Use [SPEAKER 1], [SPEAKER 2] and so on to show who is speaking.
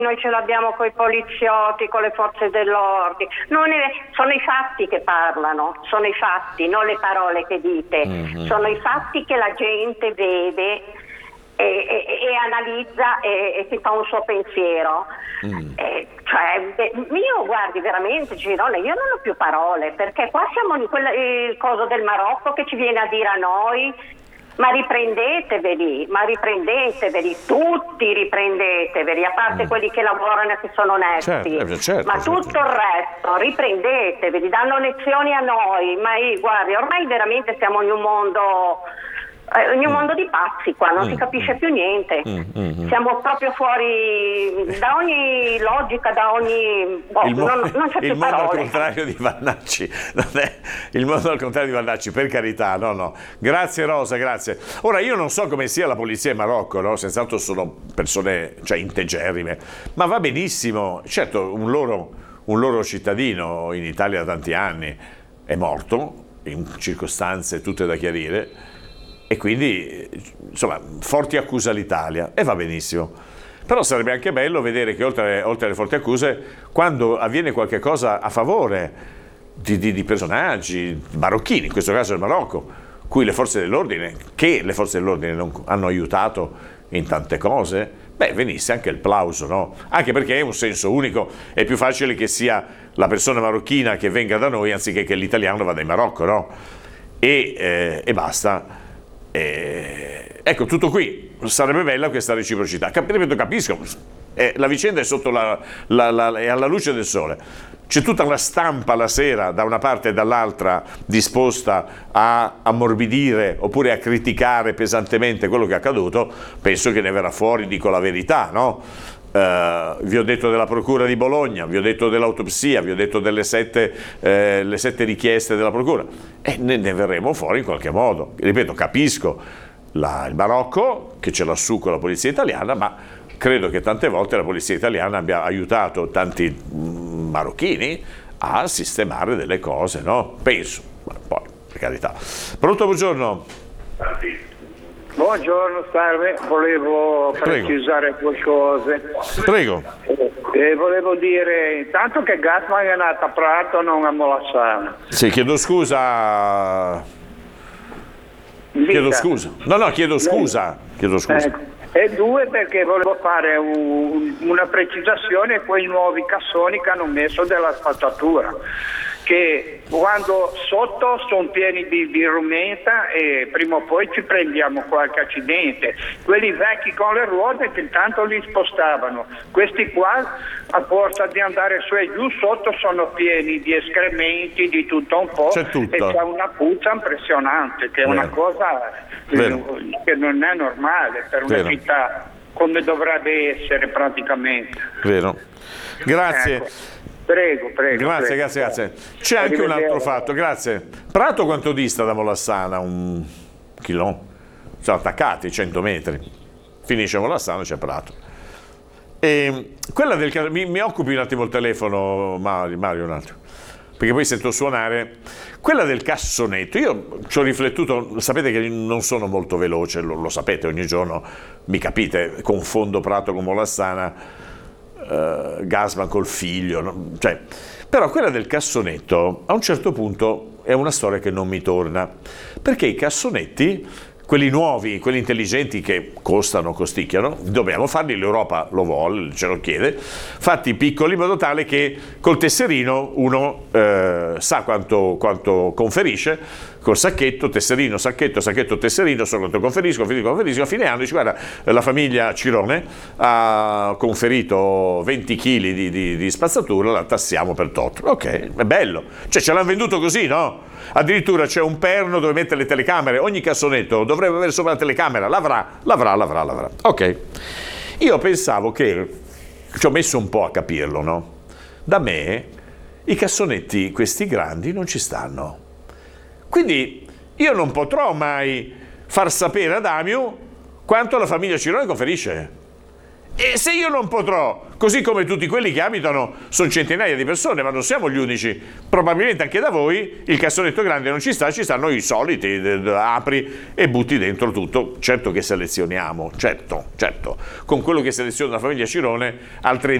[SPEAKER 1] noi ce l'abbiamo con i poliziotti, con le forze dell'ordine. Sono i fatti che parlano, sono i fatti, non le parole che dite. Sono i fatti che la gente vede e analizza e si fa un suo pensiero. Io guardi veramente, Girone, io non ho più parole, perché qua siamo in il coso del Marocco che ci viene a dire a noi: ma riprendeteveli, tutti riprendeteveli, a parte quelli che lavorano e che sono onesti,
[SPEAKER 2] certo.
[SPEAKER 1] Tutto il resto riprendeteveli, danno lezioni a noi, guardi, ormai veramente siamo in un mondo di pazzi qua, non si capisce più niente, siamo proprio fuori da ogni logica, da ogni non c'è più
[SPEAKER 2] il mondo
[SPEAKER 1] parole.
[SPEAKER 2] al contrario di Vannacci, non è il mondo al contrario di Vannacci, per carità, no. Grazie Rosa, grazie. Ora io non so come sia la polizia in Marocco, no? Senz'altro sono persone integerrime, ma va benissimo. Certo, un loro cittadino in Italia da tanti anni è morto in circostanze tutte da chiarire. E quindi, insomma, forti accuse all'Italia, e va benissimo. Però sarebbe anche bello vedere che oltre alle forti accuse, quando avviene qualche cosa a favore di personaggi marocchini, in questo caso del Marocco, che le forze dell'ordine non hanno aiutato in tante cose, venisse anche il plauso, no? Anche perché è un senso unico, è più facile che sia la persona marocchina che venga da noi anziché che l'italiano vada in Marocco, no? E basta. Ecco, tutto qui. Sarebbe bella questa reciprocità. Ripeto, capisco, la vicenda è sotto è alla luce del sole. C'è tutta la stampa la sera da una parte e dall'altra disposta a ammorbidire oppure a criticare pesantemente quello che è accaduto. Penso che ne verrà fuori, dico la verità, no? Vi ho detto della procura di Bologna, vi ho detto dell'autopsia, vi ho detto delle le 7 richieste della procura, e ne verremo fuori in qualche modo. Ripeto, capisco il Marocco che ce l'ha su con la polizia italiana, ma credo che tante volte la polizia italiana abbia aiutato tanti marocchini a sistemare delle cose, no? Penso, ma poi per carità. Pronto, buongiorno.
[SPEAKER 3] Buongiorno, salve, volevo precisare due cose.
[SPEAKER 2] Prego.
[SPEAKER 3] Volevo dire intanto che Gassman è nato a Prato, non a Molassana.
[SPEAKER 2] Sì, chiedo scusa. Chiedo scusa. No, chiedo scusa.
[SPEAKER 3] E due, perché volevo fare una precisazione a quei nuovi cassoni che hanno messo della spazzatura, che quando sotto sono pieni di rumenta e prima o poi ci prendiamo qualche accidente. Quelli vecchi con le ruote che intanto li spostavano, questi qua a forza di andare su e giù sotto sono pieni di escrementi, di tutto un po',
[SPEAKER 2] c'è tutto.
[SPEAKER 3] E c'è una puzza impressionante, che è una cosa che non è normale per una città come dovrebbe essere praticamente.
[SPEAKER 2] Vero. Grazie.
[SPEAKER 3] Ecco. Prego.
[SPEAKER 2] Grazie. C'è anche un altro fatto, grazie. Prato quanto dista da Molassana? Un chilometro? Sono attaccati 100 metri. Finisce Molassana, c'è Prato. E quella mi occupi un attimo il telefono, Mario, un attimo, perché poi sento suonare. Quella del cassonetto, io ci ho riflettuto, sapete che non sono molto veloce, lo sapete, ogni giorno mi capite, confondo Prato con Molassana, Gassman col figlio, no? Però quella del cassonetto a un certo punto è una storia che non mi torna, perché i cassonetti, quelli nuovi, quelli intelligenti che costicchiano, dobbiamo farli, l'Europa lo vuole, ce lo chiede, fatti piccoli in modo tale che col tesserino uno sa quanto conferisce, col sacchetto, tesserino, sacchetto, tesserino, so quanto conferisco, a fine anno dice: guarda, la famiglia Cirone ha conferito 20 kg di spazzatura, la tassiamo per tot. Ok, è bello, ce l'hanno venduto così, no? Addirittura c'è un perno dove mettere le telecamere, ogni cassonetto dovrebbe avere sopra la telecamera, l'avrà. Ok, io pensavo che, ci ho messo un po' a capirlo, no? Da me i cassonetti, questi grandi, non ci stanno. Quindi io non potrò mai far sapere ad Amio quanto la famiglia Cirone conferisce. E se io non potrò, così come tutti quelli che abitano, sono centinaia di persone, ma non siamo gli unici, probabilmente anche da voi il cassonetto grande non ci stanno i soliti, apri e butti dentro tutto. Certo che selezioniamo, certo, con quello che seleziona la famiglia Cirone, altre